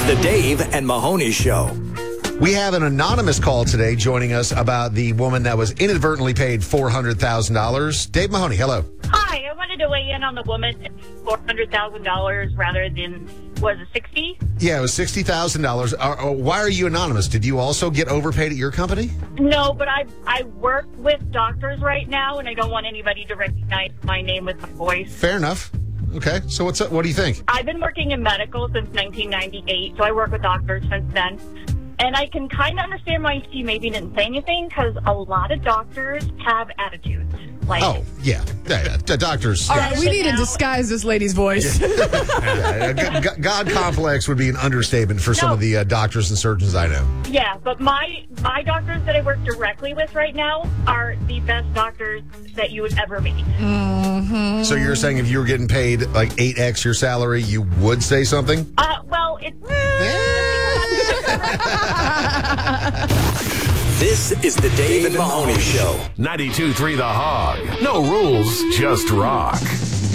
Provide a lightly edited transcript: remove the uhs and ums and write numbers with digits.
The Dave and Mahoney Show. We have an anonymous call today joining us about the woman that was inadvertently paid $400,000. Dave Mahoney, hello. Hi, I wanted to weigh in on the woman $400,000 rather than, was it 60? Yeah, it was $60,000. Why are you anonymous? Did you also get overpaid at your company? No, but I work with doctors right now, and I don't want anybody to recognize my name with my voice. Fair enough. Okay, so what's up? What do you think? I've been working in medical since 1998, so I work with doctors since then. And I can kind of understand why she maybe didn't say anything, because a lot of doctors have attitudes. Like, oh, yeah. The doctors. All right, we need to disguise this lady's voice. God complex would be an understatement for some of the doctors and surgeons I know. Yeah, but my doctors that I work directly with right now are the best doctors that you would ever meet. Mm-hmm. So you're saying if you were getting paid like 8x your salary, you would say something? Well, it's... This is the Dave and Mahoney Show. 92.3 The Hog. No rules, just rock.